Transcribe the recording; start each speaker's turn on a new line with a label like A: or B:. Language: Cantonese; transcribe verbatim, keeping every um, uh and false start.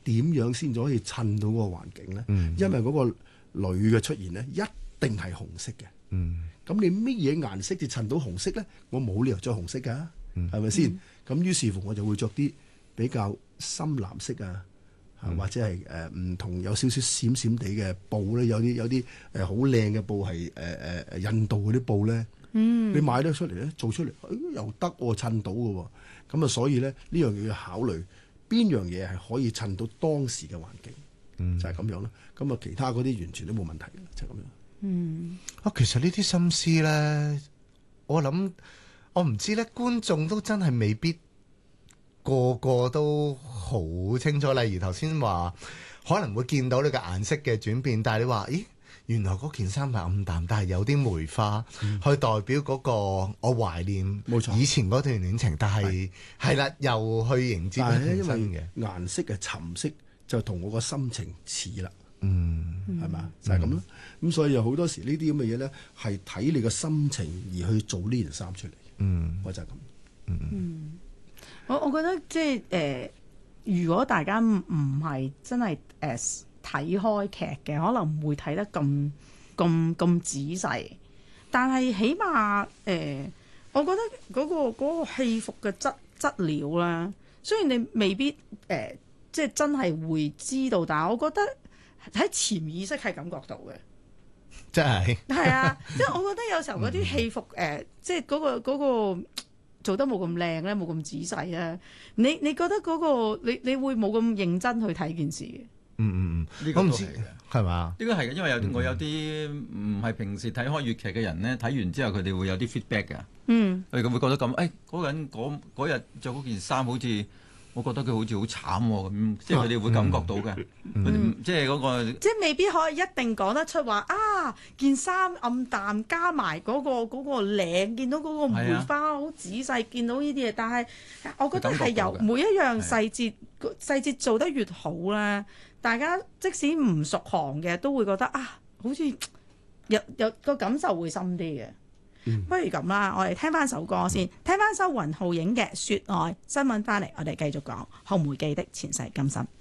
A: 點樣先至可以襯到嗰個環境咧？
B: 嗯、
A: 因為嗰個鋁嘅出現咧，一定係紅色嘅。
B: 嗯，
A: 咁你乜嘢顏色至襯到紅色咧？我冇理由着紅色㗎，係咪先？咁、嗯、於是乎我就會着啲比較深藍色啊，嗯、或者係誒唔同有少少閃閃地嘅布咧，有啲有啲誒好靚嘅布係誒誒誒印度嗰啲布咧。嗯，你買得出嚟咧，做出嚟、哎、又得喎，襯到嘅喎。咁啊，所以咧呢樣嘢要考慮邊樣嘢係可以襯到當時嘅環境，嗯、就係咁樣咯。咁啊，其他嗰啲完全都冇問題嘅，就係、是、咁樣。
B: 嗯，啊，其實呢啲心思咧，我諗我唔知咧，觀眾都真係未必個個都好清楚。例如頭先話可能會見到呢個顏色嘅轉變，但係你話，咦？原來嗰件衫係暗淡，但係有啲梅花，嗯、去代表嗰個我懷念以前嗰段戀情，但係係啦，又去迎接嗰段新嘅
A: 顏色嘅沉色，就同我個心情似啦。
B: 嗯，
A: 係嘛，就係咁咯。咁、嗯、所以有好多時呢啲咁嘅嘢咧，係睇你個心情而去做呢件衫出嚟。嗯，我就係咁。
C: 嗯，嗯我我覺得即係誒、呃，如果大家唔係真係誒。呃睇開劇嘅可能唔會睇得咁咁咁仔細，但係起碼誒、呃，我覺得嗰、嗰個嗰、嗰個戲服嘅質質料啦，雖然你未必誒、呃，即係真係會知道，但係我覺得喺潛意識係感覺到嘅，
B: 真係
C: 係啊！即係我覺得有時候嗰啲戲服誒、呃，即係嗰、嗰個嗰、嗰個做得冇咁靚咧，冇咁仔細啊！你你覺得嗰、嗰個你你會冇咁認真去睇件事嘅。
B: 嗯嗯嗯，
D: 呢個都係嘅，
B: 係嘛？
D: 呢個係嘅，因為有啲我有啲唔係平時睇開粵劇嘅人咧，睇完之後佢哋會有啲 feedback 嘅。嗯，佢哋會覺得咁，誒嗰個人嗰嗰日着嗰件衫好似，我覺得佢好似好慘喎咁，即係佢哋會感覺到嘅。佢哋即係嗰個，
C: 即係未必可以一定講得出話啊！件衫暗淡加埋嗰個嗰個領，見到嗰個梅花好仔細，見到呢啲嘢，但係我覺得係由每一樣細節細節做得越好咧。大家即使唔熟行嘅，都會覺得啊，好似有有個感受會深啲嘅。嗯、不如咁啦，我哋聽翻首歌先，聽翻首雲浩影嘅《說愛》新聞翻嚟，我哋繼續講《紅梅記的前世今生》。